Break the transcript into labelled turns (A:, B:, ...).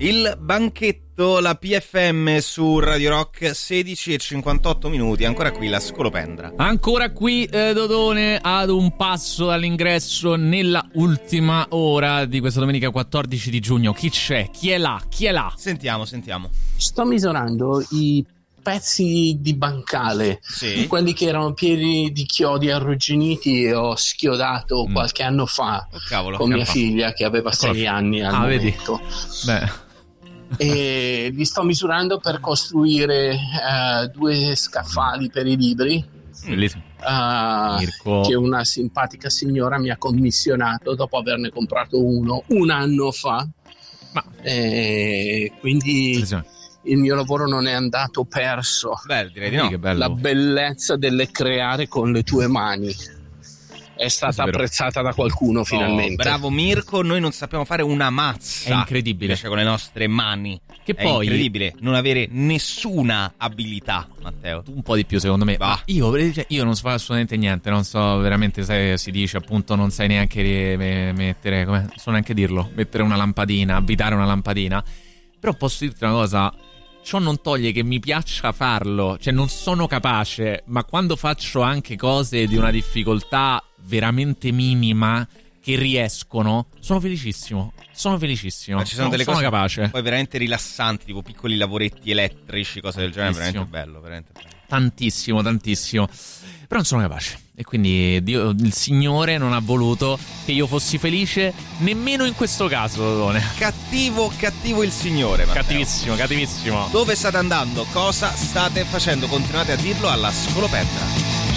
A: Il banchetto, la PFM su Radio Rock, 16:58. Ancora qui la scolopendra.
B: Ancora qui Dodone, ad un passo dall'ingresso nella ultima ora di questa domenica 14 di giugno. Chi c'è? Chi è là? Chi è là?
A: Sentiamo.
C: Sto misurando i pezzi di bancale,
A: sì,
C: quelli che erano pieni di chiodi arrugginiti e ho schiodato qualche anno fa con mia figlia che aveva 6 anni al momento.
B: Beh.
C: E li sto misurando per costruire 2 scaffali per i libri.
B: Bellissimo.
C: Che una simpatica signora mi ha commissionato dopo averne comprato uno un anno fa. Quindi il mio lavoro non è andato perso.
A: Beh, direi di no.
B: Che bello.
C: La bellezza delle creare con le tue mani è stata apprezzata da qualcuno finalmente.
A: Bravo Mirko, noi non sappiamo fare una mazza.
B: È incredibile.
A: Invece con le nostre mani.
B: Che
A: è
B: poi
A: incredibile non avere nessuna abilità, Matteo.
B: Un po' di più secondo me.
A: Va.
B: Io non so assolutamente niente, non so veramente se si dice appunto, non sai neanche mettere, come so neanche dirlo, mettere una lampadina, abitare una lampadina. Però posso dirti una cosa, ciò non toglie che mi piaccia farlo, cioè non sono capace, ma quando faccio anche cose di una difficoltà veramente minima che riescono, sono felicissimo.
A: Ma ci sono delle cose
B: capace.
A: poi veramente rilassanti, tipo piccoli lavoretti elettrici, cose del genere, veramente bello.
B: Tantissimo. Però non sono capace. E quindi il Signore non ha voluto che io fossi felice nemmeno in questo caso, Dodone.
A: Cattivo il Signore, Matteo.
B: Cattivissimo.
A: Dove state andando? Cosa state facendo? Continuate a dirlo alla scolopendra.